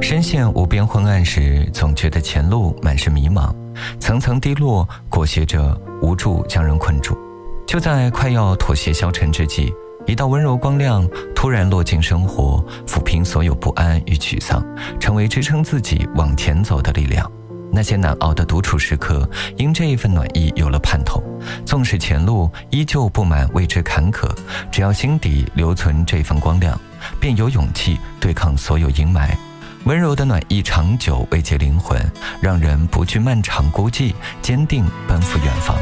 深陷无边昏暗时，总觉得前路满是迷茫，层层低落裹挟着无助将人困住。就在快要妥协消沉之际，一道温柔光亮突然落进生活，抚平所有不安与沮丧，成为支撑自己往前走的力量。那些难熬的独处时刻，因这一份暖意有了盼头。纵使前路依旧布满未知坎坷，只要心底留存这份光亮，便有勇气对抗所有阴霾。温柔的暖意长久慰藉灵魂，让人不惧漫长孤寂，坚定奔赴远方。